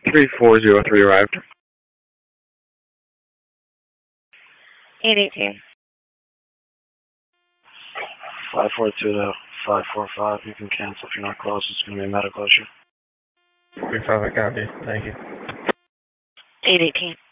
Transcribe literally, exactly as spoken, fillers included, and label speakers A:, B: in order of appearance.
A: three four zero three arrived.
B: eight eighteen.
C: five four two to five four five. You can cancel if you're not close. It's going to be a medical issue.
D: three five, I copy. Thank you.
B: eight eighteen.